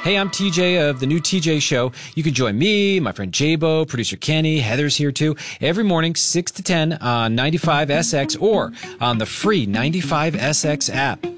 Hey, I'm TJ of the new TJ Show. You can join me, my friend Jabo, producer Kenny, Heather's here too, every morning 6 to 10 on 95SX or on the free 95SX app.